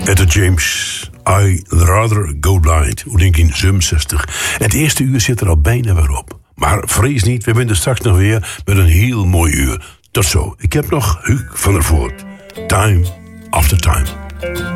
Etta James, I'd rather go blind. Hoe denk je in 67? Het eerste uur zit er al bijna weer op. Maar vrees niet, we zijn er straks nog weer met een heel mooi uur. Tot zo. Ik heb nog Huug van der Voort. Time after time.